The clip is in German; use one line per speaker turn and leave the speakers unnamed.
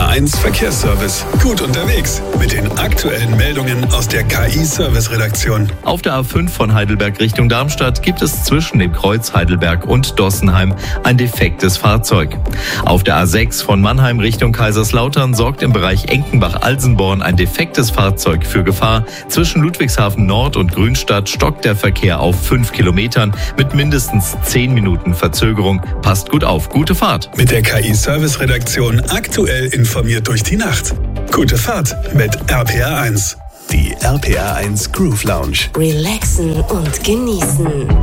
RPR1 Verkehrsservice. Gut unterwegs mit den aktuellen Meldungen aus der KI-Service-Redaktion.
Auf der A5 von Heidelberg Richtung Darmstadt gibt es zwischen dem Kreuz Heidelberg und Dossenheim ein defektes Fahrzeug. Auf der A6 von Mannheim Richtung Kaiserslautern sorgt im Bereich Enkenbach-Alsenborn ein defektes Fahrzeug für Gefahr. Zwischen Ludwigshafen Nord und Grünstadt stockt der Verkehr auf 5 Kilometern mit mindestens 10 Minuten Verzögerung. Passt gut auf. Gute Fahrt.
Mit der KI-Service-Redaktion aktuell informiert durch die Nacht. Gute Fahrt mit RPR1. Die RPR1 Groove Lounge.
Relaxen und genießen.